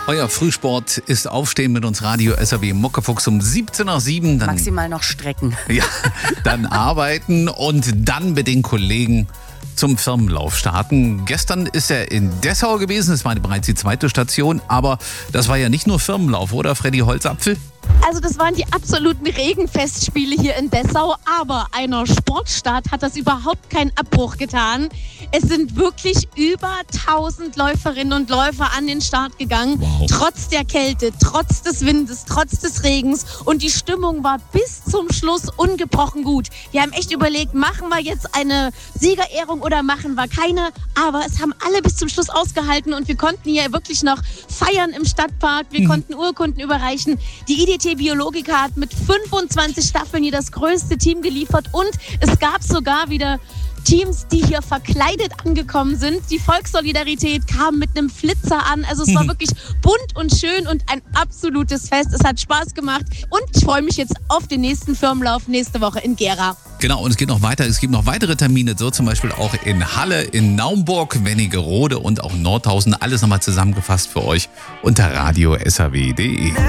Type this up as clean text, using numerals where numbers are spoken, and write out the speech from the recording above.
Euer Frühsport ist Aufstehen mit uns Radio SAW Muckefuchs um 7:17. Dann, maximal noch strecken. ja, dann arbeiten und dann mit den Kollegen zum Firmenlauf starten. Gestern ist er in Dessau gewesen, das war bereits die zweite Station, aber das war ja nicht nur Firmenlauf, oder Freddy Holzapfel? Also das waren die absoluten Regenfestspiele hier in Dessau, aber einer Sportstart hat das überhaupt keinen Abbruch getan. Es sind wirklich über 1000 Läuferinnen und Läufer an den Start gegangen, Wow. Trotz der Kälte, trotz des Windes, trotz des Regens, und die Stimmung war bis zum Schluss ungebrochen gut. Wir haben echt überlegt, machen wir jetzt eine Siegerehrung oder machen wir keine, aber es haben alle bis zum Schluss ausgehalten und wir konnten hier wirklich noch feiern im Stadtpark, wir konnten Urkunden überreichen. Die IDT Biologika hat mit 25 Staffeln hier das größte Team geliefert und es gab sogar wieder Teams, die hier verkleidet angekommen sind. Die Volkssolidarität kam mit einem Flitzer an. Also es war wirklich bunt und schön und ein absolutes Fest. Es hat Spaß gemacht und ich freue mich jetzt auf den nächsten Firmenlauf nächste Woche in Gera. Genau, und es geht noch weiter. Es gibt noch weitere Termine, so zum Beispiel auch in Halle, in Naumburg, Wernigerode und auch Nordhausen. Alles nochmal zusammengefasst für euch unter radiosaw.de.